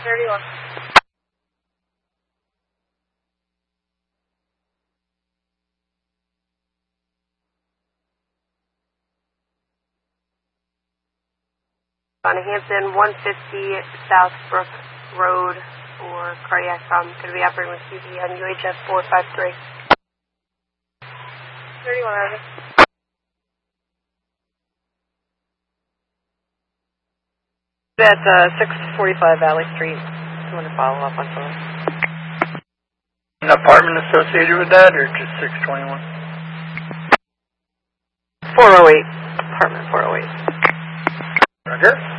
31. On Hampton, 150 South Brook Road for cardiac going to be operating with CZ on UHF 453. 31, over. That's 645 Valley Street. If you want to follow up on something. An apartment associated with that, or just 621? 408. Apartment 408. Roger.